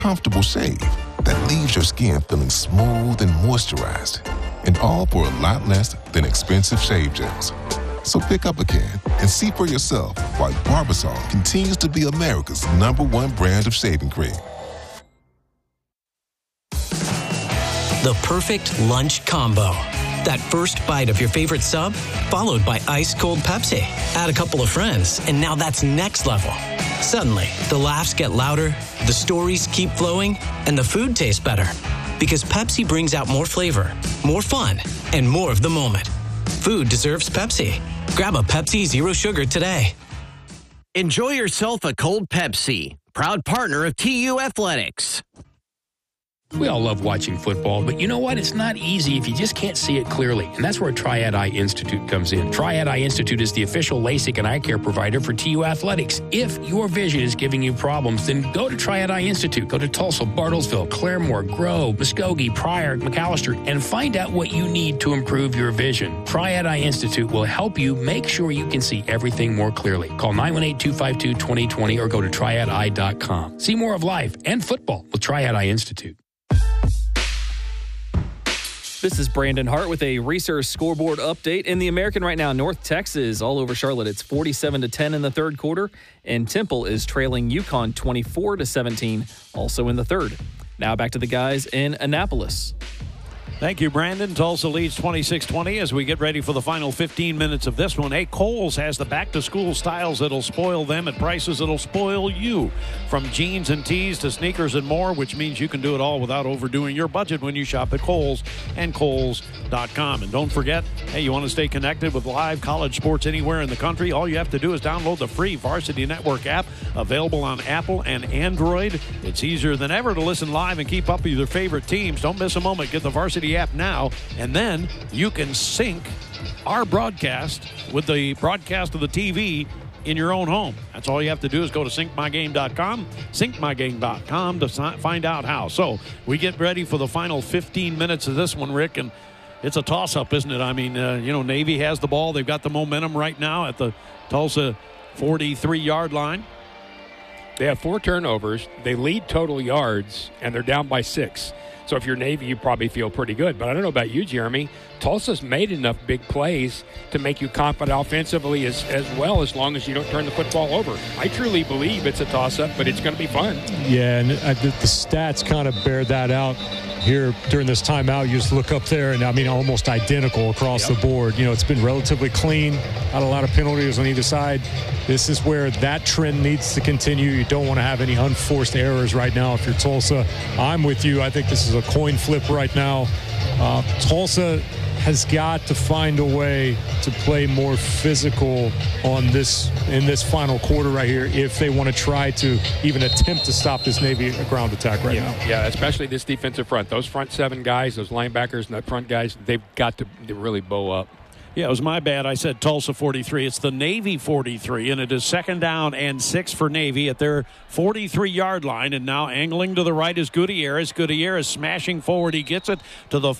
comfortable shave that leaves your skin feeling smooth and moisturized. And all for a lot less than expensive shave gels. So pick up a can and see for yourself why Barbasol continues to be America's #1 brand of shaving cream. The perfect lunch combo. That first bite of your favorite sub, followed by ice-cold Pepsi. Add a couple of friends, and now that's next level. Suddenly, the laughs get louder, the stories keep flowing, and the food tastes better. Because Pepsi brings out more flavor, more fun, and more of the moment. Food deserves Pepsi. Grab a Pepsi Zero Sugar today. Enjoy yourself a cold Pepsi. Proud partner of TU Athletics. We all love watching football, but you know what? It's not easy if you just can't see it clearly. And that's where Triad Eye Institute comes in. Triad Eye Institute is the official LASIK and eye care provider for TU Athletics. If your vision is giving you problems, then go to Triad Eye Institute. Go to Tulsa, Bartlesville, Claremore, Grove, Muskogee, Pryor, McAllister, and find out what you need to improve your vision. Triad Eye Institute will help you make sure you can see everything more clearly. Call 918-252-2020 or go to triadeye.com. See more of life and football with Triad Eye Institute. This is Brandon Hart with a Research scoreboard update. In the American right now, North Texas all over Charlotte. It's 47-10 in the third quarter, and Temple is trailing UConn 24-17 also in the third. Now back to the guys in Annapolis. Thank you, Brandon. Tulsa leads 26-20 as we get ready for the final 15 minutes of this one. Hey, Kohl's has the back-to-school styles that'll spoil them at prices that'll spoil you. From jeans and tees to sneakers and more, which means you can do it all without overdoing your budget when you shop at Kohl's and Kohl's.com. And don't forget, hey, you want to stay connected with live college sports anywhere in the country? All you have to do is download the free Varsity Network app, available on Apple and Android. It's easier than ever to listen live and keep up with your favorite teams. Don't miss a moment. Get the Varsity app now, and then you can sync our broadcast with the broadcast of the TV in your own home. That's all you have to do is go to syncmygame.com, syncmygame.com to find out how. So we get ready for the final 15 minutes of this one, Rick, and it's a toss-up, isn't it? I mean, Navy has the ball. They've got the momentum right now at the Tulsa 43-yard line. They have 4 turnovers. They lead total yards, and they're down by 6. So if you're Navy, you probably feel pretty good. But I don't know about you, Jeremy. Tulsa's made enough big plays to make you confident offensively as well, as long as you don't turn the football over. I truly believe it's a toss-up, but it's going to be fun. Yeah, and the stats kind of bear that out here during this timeout. You just look up there, and I mean, almost identical across the board. You know, it's been relatively clean, not a lot of penalties on either side. This is where that trend needs to continue. You don't want to have any unforced errors right now if you're Tulsa. I'm with you. I think this is a coin flip right now. Tulsa has got to find a way to play more physical in this final quarter right here if they want to try to even attempt to stop this Navy ground attack right now. Yeah, especially this defensive front. Those front 7 guys, those linebackers and that front guys, they've got to really bow up. Yeah, it was my bad. I said Tulsa 43. It's the Navy 43, and it is 2nd down and 6 for Navy at their 43-yard line. And now angling to the right is Gutierrez. Gutierrez smashing forward. He gets it to the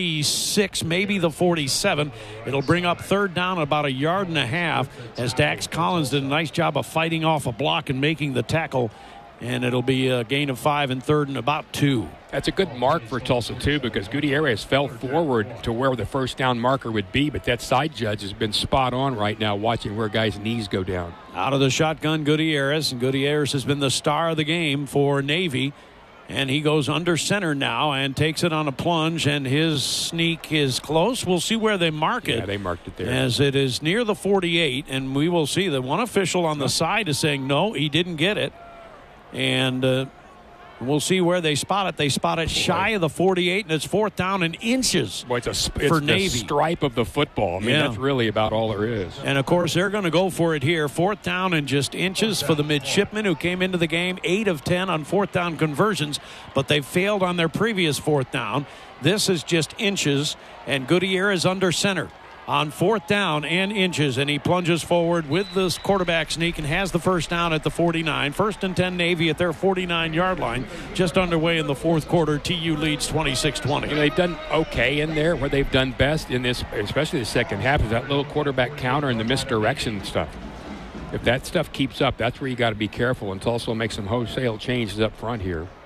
46, maybe the 47. It'll bring up 3rd down about 1.5 yards as Dax Collins did a nice job of fighting off a block and making the tackle. And it'll be a gain of 5 and 3rd and about 2. That's a good mark for Tulsa, too, because Gutierrez fell forward to where the first down marker would be, but that side judge has been spot on right now, watching where guys' knees go down. Out of the shotgun, Gutierrez, and Gutierrez has been the star of the game for Navy. And he goes under center now and takes it on a plunge, and his sneak is close. We'll see where they mark it. Yeah, they marked it there. As it is near the 48, and we will see that one official on the side is saying, no, he didn't get it. And we'll see where they spot it. They spot it shy of the 48, and it's 4th down and inches. Boy, it's for Navy. The stripe of the football. I mean, that's really about all there is. And, of course, they're going to go for it here. 4th down and just inches for the midshipmen who came into the game 8 of 10 on 4th down conversions, but they failed on their previous 4th down. This is just inches, and Gutierrez under center on 4th down and inches, and he plunges forward with this quarterback sneak and has the first down at the 49. 1st and 10 Navy at their 49-yard line, just underway in the 4th quarter. TU leads 26-20. They've done okay in there. Where they've done best in this, especially the second half, is that little quarterback counter and the misdirection stuff. If that stuff keeps up, that's where you got to be careful, and Tulsa will make some wholesale changes up front here.